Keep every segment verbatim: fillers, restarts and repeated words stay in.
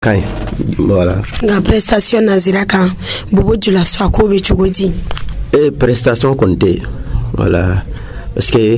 Kain, voilà. La prestation naziraka, bobo du la soie ko be chogodi. Et prestation comptée, voilà. Parce que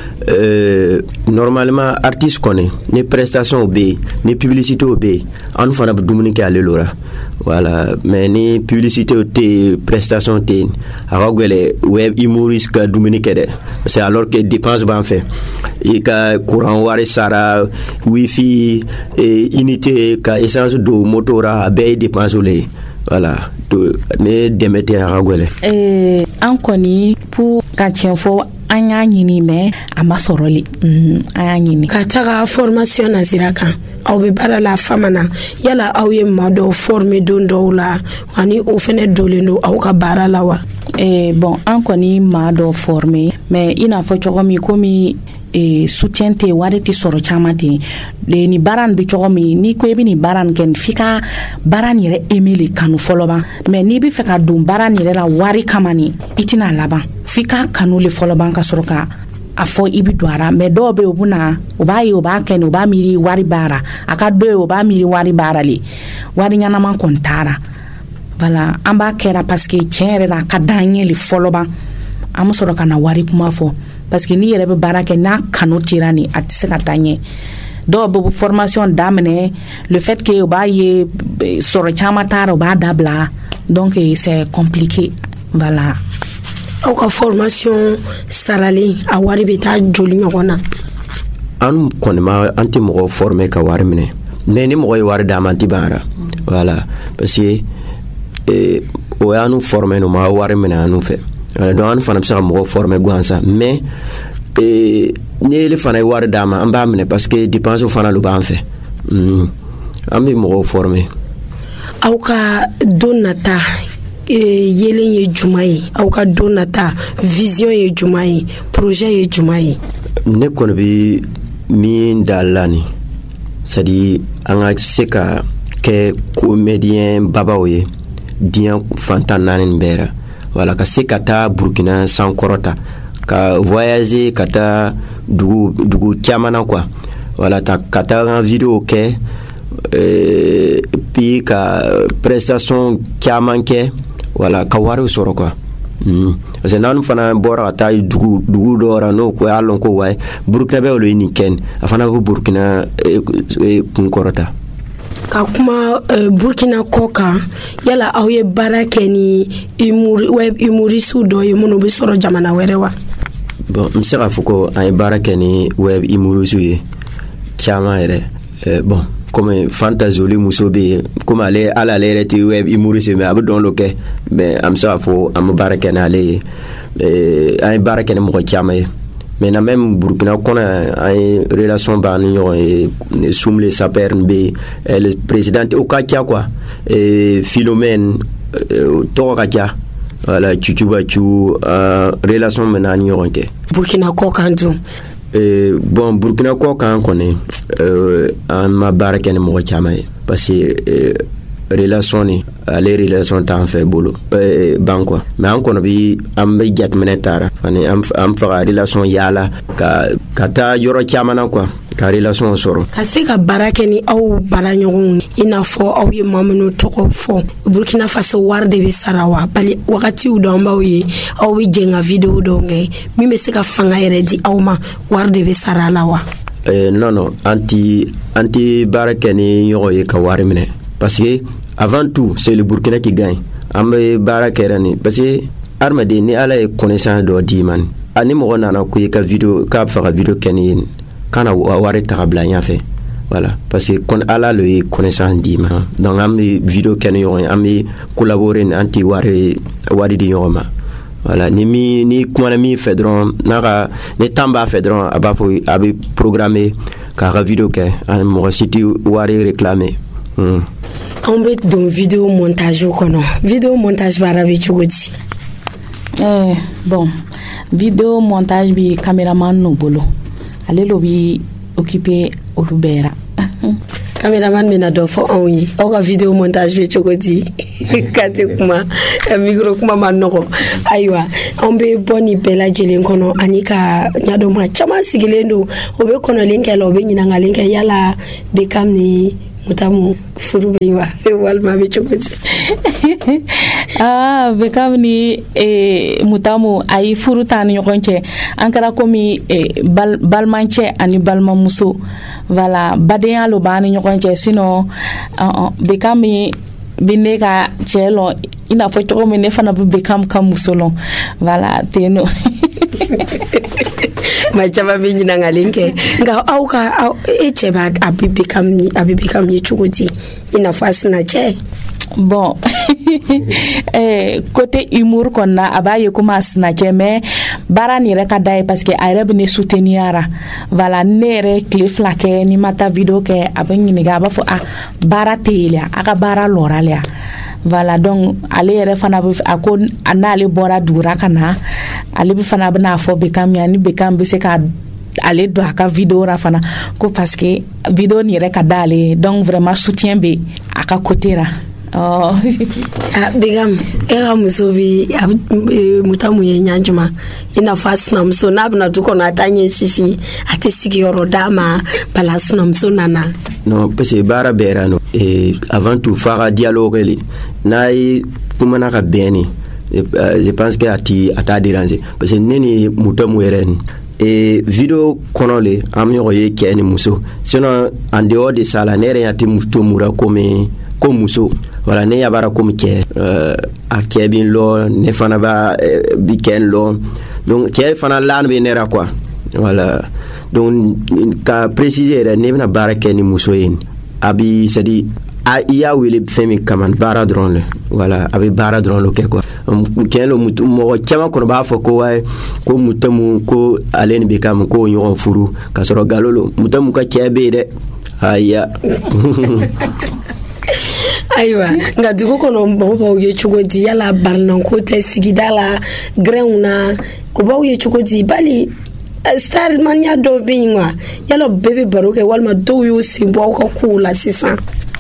euh, normalement artiste connaît, les prestations obé, les publicités obé, on fait un dominique à l'elora. Voilà, mais les publicités ou prestations té, alors que les web humoriste que dominique c'est alors que dépenses ben fait. Et que courant wari sara, wifi, et unité, que essence de motora, abeille dépenses les. Voilà, mais démettez à ragouler. Et en connaît pour quand faut an y'a ɲini mais a ma sɔrɔli an y'a ɲini ka taga formation nazira kan aw be baara la fama na yala aw ye maa dɔw former don dɔw la ani o fɛnɛ dolen do aw ka baara la wa eh bon an kɔni maa dɔw former mais i n'a fɔ cogo min komi e soutien te wari ti sɔrɔ caman ten de ni baara nin bɛ cogo min ni ko i bɛ nin baara nin kɛ f'i ka baara nin yɛrɛ aimer le kanu fɔlɔ ban mais n'i bɛ fɛ ka don baara nin yɛrɛ la wari kama nin i tɛna laban f'i ka kanu le fɔlɔ ban ka sɔrɔ ka a fɔ i bɛ don a la mais dɔw bɛ yen u bɛ na u b'a ye u b'a kɛ nin u b'a miiri wari baara a ka dɔw ye u b'a miiri wari baara le wari ɲɛnama kɔni taara voilà an b'a kɛra parce que tiɲɛ yɛrɛ la a ka d'an ye le fɔlɔ ban an bɛ sɔrɔ ka na wari kuma fɔ parce que ni yɛrɛ bɛ baara kɛ n'a kanu tira ni a tɛ se ka taa ɲɛ dɔw bɛ formation daminɛ le fait que u b'a ye sɔrɔ caman taara u b'a dabila donc c'est compliqué voilà. Aw ka formation sarali a wari bɛ taa joli ɲɔgɔn na an kɔni ma an tɛ mɔgɔ former ka wari minɛ mais ni mɔgɔ ye wari d'a ma an tɛ ban ara voilà parce que eh, o y'an former no ma wari minɛ an fɛ donc an fana bɛ se ka mɔgɔ former gansan mais eh, ni ele fana ye wari d'a ma an b'a minɛ parce que dépense fana lu b'an fɛ mm. an bɛ mɔgɔ former aw ka don nata yelen ye juma ye aw ka don nata vision ye juma ye projet ye juma ye ne kɔni bɛ min da la ni c'est à dire an ka se ka kɛ comédien babaw ye diɲɛ fantan naani bɛɛ la voilà ka se ka taa Burkina sankɔrɔta ka voyager ka taa dugu dugu caman na quoi voilà ta ka taa en vidéo kɛ euh, puis ka prestation caman kɛ voilà ka wari sɔrɔ quoi mm. parce que n'an fana bɔra ka taa dugu dugu dɔ la n'o ko y'a lɔn ko wayi Burkina bɛ olu ye nin kɛ a fana bɛ Burkina kun kɔrɔta ka kuma uh, Burkina kɔ kan yala aw ye baara kɛ ni humor web humoriste dɔ ye minnu bɛ sɔrɔ jamana wɛrɛ wa bon n bɛ se k'a fɔ ko an ye baara kɛ ni web humoriste ye caman yɛrɛ euh, bon comme fantasoli muso be comme ale ala ale yɛrɛ tɛ web humoriste mais a bɛ dɔn lo kɛ mais an bɛ se k'a fɔ an bɛ baara kɛ n'ale ye an ye baara kɛ ni mɔgɔ caman ye mais na même Burkina kɔnɔ an ye relation b'an ni ɲɔgɔn ye Sumle Saper be le président o ka ca quoi Philomène tɔgɔ ka ca voilà Chuchubachu relation bɛ n'an ni ɲɔgɔn kɛ Burkina kɔ kan dun Euh, bon Burkina kɔ kan kɔni euh, an ma baara kɛ ni mɔgɔ caman ye parce que euh, relation ni ale relation t'an fɛ bolo euh, ban quoi mais an kɔni bi an bɛ jateminɛ taara fani an an faga relation yaala ka ka taa yɔrɔ caman na quoi ka relation sɔrɔ ka se ka baara kɛ ni aw baara ɲɔgɔnw i n'a fɔ aw ye maa minnu tɔgɔ fɔ Burkina Faso wari de bɛ sara wa bali wagatiw dɔ an b'aw ye aw bɛ jɛn ka vidéo dɔw kɛ min bɛ se ka fanga yɛrɛ di aw ma wari de bɛ sara la wa euh, non non an ti an ti baara kɛ ni ɲɔgɔn ye ka wari minɛ parce que avant tout c'est le Burkina qui gagne an bɛ baara kɛra ni parce que adamaden ni ala ye connaissance dɔ d'i ma ani mɔgɔ nana ko i ka vidéo k'a bɛ fɛ ka vidéo kɛ ni ye kana wari ta ka bila ɲɛ fɛ voilà parce que kon ala le ye connaissance d'i ma donc an bɛ vidéo kɛ ni ɲɔgɔn ye an bɛ collaborer ni an tɛ wari wari di ɲɔgɔn ma voilà ni mi ni kumana min fɛ dɔrɔn n'a ka ni temps b'a fɛ dɔrɔn a b'a fɔ a bɛ programmer k'a ka vidéo kɛ ani mɔgɔ si tɛ wari réclamer mm. an bɛ don vidéo montage kɔnɔ vidéo montage baara bɛ cogo di eh bon vidéo montage bi cameraman no bolo ale lo bi occupé olu bɛɛ ra cameraman bɛna dɔ fɔ anw ye aw ka vidéo montage bɛ cogo di ka tɛ kuma micro kuma ma nɔgɔ ayiwa an bɛ bɔ nin bɛɛ lajɛlen kɔnɔ ani ka ɲadɔn maa caman sigilen don o bɛ kɔnɔlen kɛ la o bɛ ɲininkalen kɛ yala Bekam ni mutamu furu be wa walma be chokoti ah Bekam ni e mutamu ay furu tan ñokonce ankara komi e bal balmanche ani balma muso voilà badeya lo bani ñokonce sino uh, uh, Bekam bine ka chelo ina fo to me ne fana bu Bekam kam musolon voilà teno ma chaba bi nyina ngalinke nga au ka au eche ba abi Bekam ni abi Bekam ni chukoti ina fasina che bon eh côté humour qu'on a abaye kuma snatché mais bara ni reka dai parce que ay rebe ne souteniara voilà nere clip laké ni mata vidéo ke abani ni ga ba fo a bara telia aka bara loralia voilà donc ale re fana ako anale bora dura kana ale bi fana bana fo Bekam yani Bekam bi se ka ale do aka vidéo ra fana ko parce que vidéo ni reka dale donc vraiment soutien be aka côté ra oh ah Bekam era musobi mutamu ye nyanjuma ina fasna mso na bna tuko na tanye shishi ate sigiyoro dama balasna mso nana non parce que bara berano et avant tout fara dialogue li nay fumana ka beni je pense que ati ata déranger parce que neni mutamu eren et vidéo konole amyo ye keni muso sinon en dehors de ça la nere ati mutomura comme comme muso voilà ne yabara comme ke euh a kebin lo ne fana ba bi ken lo donc ke fana lan be nera quoi voilà donc ka préciser ne na bara ken muso yin abi c'est-à-dire a iya wele femi kaman bara drone voilà abi bara drone lo ke quoi ken lo mutu mo chama ko ba fo ko way ko mutamu ko alen Bekam ko nyon furu ka soro galolo mutamu ka kebe de aya aywa nga duko kono mbo ye chugodi yala barnan ko te sigidala greuna ko bawo ye chugodi bali star man ya do binwa yala bebe baroke walma do yo simbo ko kula sisa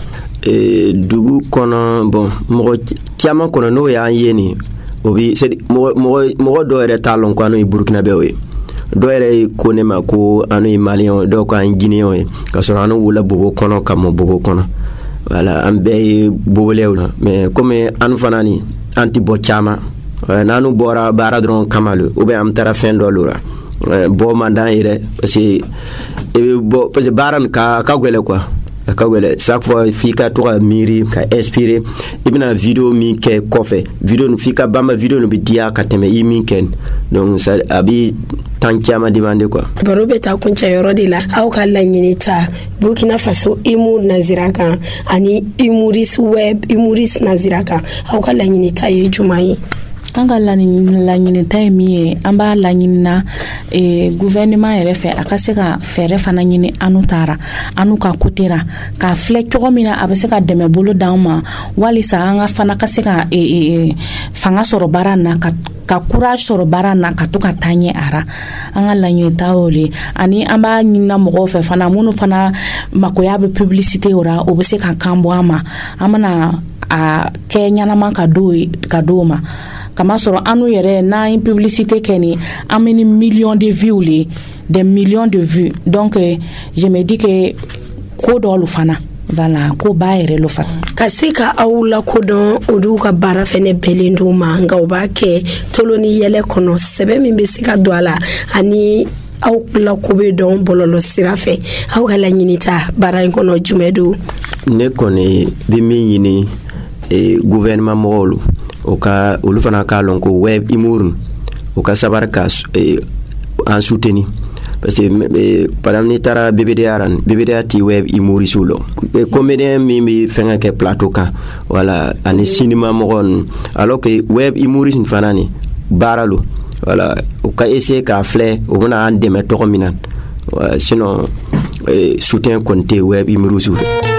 e dugu kono bon mo tiama kono no ya yeni obi c'est mo mo do ere talon ko anu Burkina Faso do ere ko ne ma ko anu Malien do ko an Guinéen ka so anu wala bobo kono kam bobo kono voilà am be bobolewna mais comme anu fanani anti bochama nanu bora baradron kamalu ou be am tara fin dolura bo mandan ire parce que bo parce que baran ka ka gwele quoi ka gwele chaque fois fika to miri ka inspirer ibna vidéo mi ke kofe vidéo no fika bamba vidéo no bidia ka teme yi min ken donc ça abi tankiama demande quoi barobe ta kuncha yorodila au kala nyinita Burkina Faso imu naziraka ani imuris web imuris naziraka au kala nyinita ye jumai anga la nyini taimi amba la nyina e gouvernement ere fe akaseka fere fana nyini anutara anuka kutera ka fle chogomina abaseka deme bolo dauma wali sa anga fana kaseka e, e fanga soro barana ka ka courage soro barana ka to ka tanye ara anga la nyini taoli ani amba nyina mogo fe fana munu fana makoya be publicité ora obeseka kambo ama amana a Kenya na man ka do ka doma kama soro anu yere na une publicité keni ameni millions de vues les des millions de vues donc euh, je me dis que ko do lu fana voilà ko bayere lu fana kasika awula ko don odu ka bara fene belendo manga obake toloni yele kono sebe mi besika doala ani aw la ko be don bololo sirafe aw kala nyinita bara kono jumedu ne koni bi mi yini e gouvernement molu o ka olu fana ka lon ko web imurun o ka sabar ka e, en soutenu parce que e, par exemple ni tara B B D aran B B D ti web imuri sulo e, comédien mi mi fenga ke plateau kan voilà ani cinéma moron alors que web imuri sin fanani baralo voilà o ka essayer ka flé o na an deme to minan sinon e, soutien konté web imuri sulo